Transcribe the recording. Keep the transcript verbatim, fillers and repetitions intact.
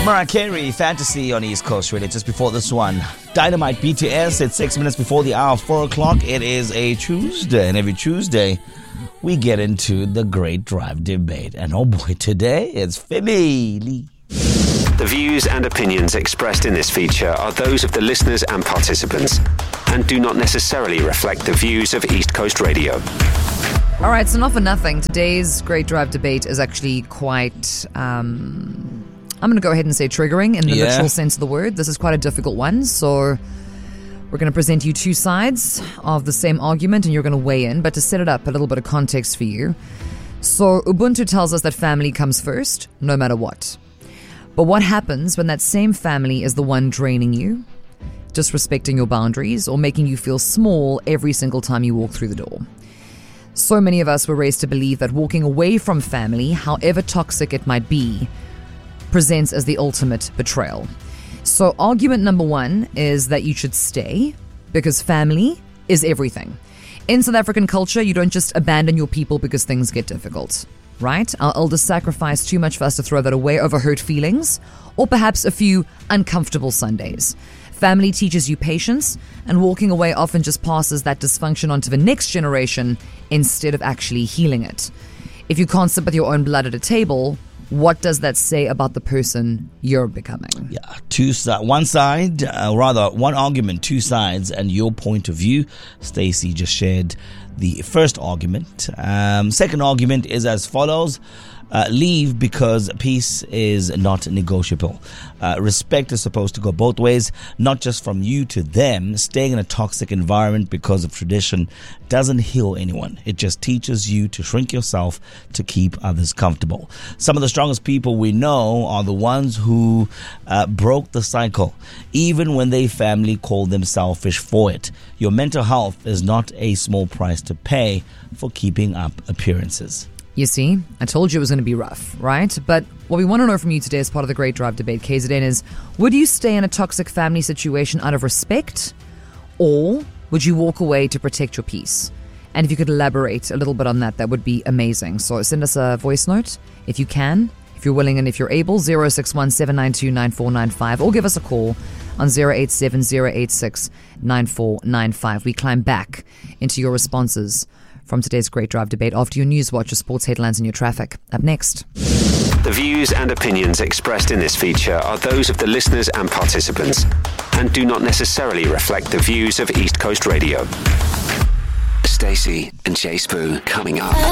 Mariah Carey, Fantasy on East Coast Radio. Just before this one, Dynamite B T S at six minutes before the hour, four o'clock. It is a Tuesday, and every Tuesday we get into the Great Drive Debate. And oh boy, today it's family. The views and opinions expressed in this feature are those of the listeners and participants and do not necessarily reflect the views of East Coast Radio. All right, so not for nothing. Today's Great Drive Debate is actually quite, um, I'm going to go ahead and say triggering in the Yeah. literal sense of the word. This is quite a difficult one, so we're going to present you two sides of the same argument and you're going to weigh in. But to set it up, a little bit of context for you. So Ubuntu tells us that family comes first, no matter what. But what happens when that same family is the one draining you, disrespecting your boundaries, or making you feel small every single time you walk through the door? So many of us were raised to believe that walking away from family, however toxic it might be, presents as the ultimate betrayal. So argument number one is that you should stay because family is everything. In South African culture, you don't just abandon your people because things get difficult. Right? Our elders sacrifice too much for us to throw that away over hurt feelings or perhaps a few uncomfortable Sundays. Family teaches you patience, and walking away often just passes that dysfunction onto the next generation instead of actually healing it. If you can't sit with your own blood at a table, what does that say about the person you're becoming? Yeah, two si- one side, uh, rather one argument, two sides, and your point of view. Stacey just shared the first argument. Um, second argument is as follows. Uh, leave because peace is not negotiable. Uh, respect is supposed to go both ways, not just from you to them. Staying in a toxic environment because of tradition doesn't heal anyone. It just teaches you to shrink yourself to keep others comfortable. Some of the strongest people we know are the ones who uh, broke the cycle, even when their family called them selfish for it. Your mental health is not a small price to pay for keeping up appearances. You see, I told you it was going to be rough, right? But what we want to know from you today as part of the Great Drive Debate, K Z N, is would you stay in a toxic family situation out of respect, or would you walk away to protect your peace? And if you could elaborate a little bit on that, that would be amazing. So send us a voice note if you can, if you're willing and if you're able, zero six one seven nine two nine four nine five, or give us a call on zero eight seven zero eight six nine four nine five. We climb back into your responses from today's Great Drive Debate after your news watch, your sports headlines and your traffic. Up next. The views and opinions expressed in this feature are those of the listeners and participants and do not necessarily reflect the views of East Coast Radio. Stacey and Jay Spoo coming up.